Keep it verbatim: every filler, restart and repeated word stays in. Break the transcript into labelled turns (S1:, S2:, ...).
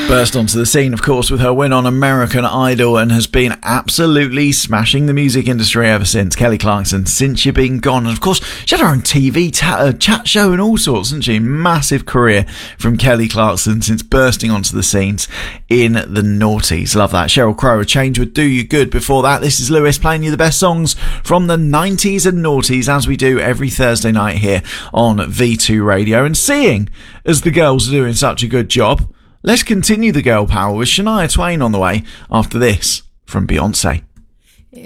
S1: Burst onto the scene, of course, with her win on American Idol, and has been absolutely smashing the music industry ever since. Kelly Clarkson, Since You've Been Gone. And of course, she had her own T V ta- uh, chat show and all sorts, didn't she? Massive career from Kelly Clarkson since bursting onto the scenes in the noughties. Love that. Sheryl Crow, A Change Would Do You Good. Before that, this is Lewis playing you the best songs from the nineties and noughties, as we do every Thursday night here on V two Radio. And seeing as the girls are doing such a good job, let's continue the girl power with Shania Twain on the way after this from Beyonce.